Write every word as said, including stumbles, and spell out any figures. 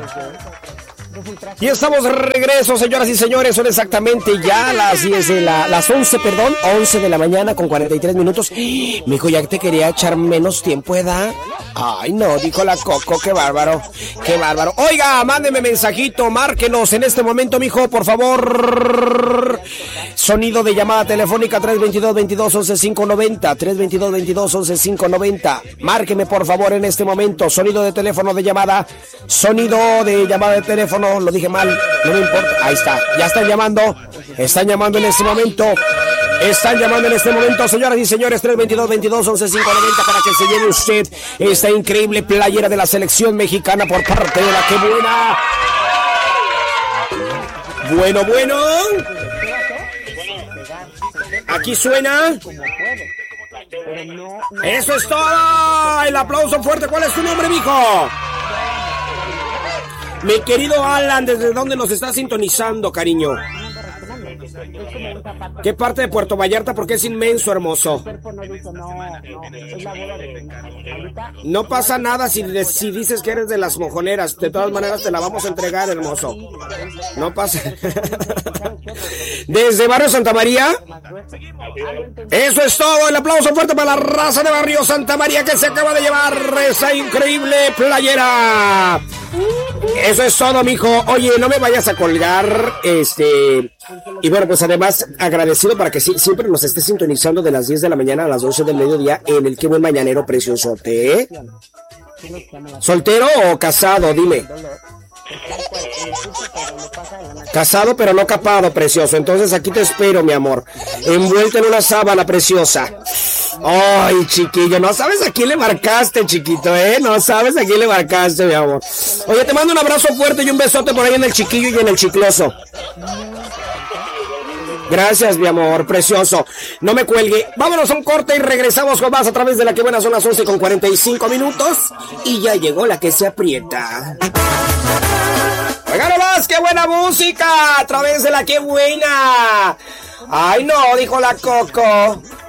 Y estamos de regreso, señoras y señores. Son exactamente ya las diez de la, las once, perdón, once de la mañana con cuarenta y tres minutos. Mijo, ya te quería echar menos tiempo, ¿edad? Ay, no, dijo la Coco, qué bárbaro, qué bárbaro. Oiga, mándeme mensajito, márquenos en este momento, mijo, por favor. Sonido de llamada telefónica tres veintidós, veintidós, once, cinco noventa, tres veintidós, veintidós, once, cinco noventa. Márqueme, por favor, en este momento. Sonido de teléfono de llamada, sonido de llamada de teléfono. Lo dije mal, no me importa. Ahí está, ya están llamando. Están llamando en este momento. Están llamando en este momento, señoras y señores. Tres veintidós, veintidós, once, cinco noventa para que se lleve usted esta increíble playera de la selección mexicana por parte de la que buena. Bueno, bueno. Aquí suena. Eso es todo. El aplauso fuerte. ¿Cuál es tu nombre, mijo? Mi querido Alan, ¿desde dónde nos estás sintonizando, cariño? ¿Qué parte de Puerto Vallarta? Porque es inmenso, hermoso. No pasa nada si, si dices que eres de las mojoneras. De todas maneras te la vamos a entregar, hermoso. No pasa. ¿Desde Barrio Santa María? Eso es todo. El aplauso fuerte para la raza de Barrio Santa María que se acaba de llevar esa increíble playera. Eso es todo, mijo. Oye, no me vayas a colgar. Este... Y bueno, pues además agradecido para que sí, siempre nos esté sintonizando de las diez de la mañana a las doce del mediodía en el Qué Buen Mañanero Preciosote, ¿eh? ¿Soltero o casado? Dime. Casado pero no capado, precioso. Entonces aquí te espero, mi amor, envuelto en una sábana preciosa. Ay, chiquillo, no sabes a quién le marcaste, chiquito, ¿eh? No sabes a quién le marcaste, mi amor. Oye, te mando un abrazo fuerte y un besote por ahí en el chiquillo y en el chicloso. Gracias, mi amor, precioso. No me cuelgue. Vámonos a un corte y regresamos con más a través de la que buena son las once con cuarenta y cinco minutos. Y ya llegó la que se aprieta. Oigan nomás, qué buena música a través de la que buena. Ay, no, dijo la Coco.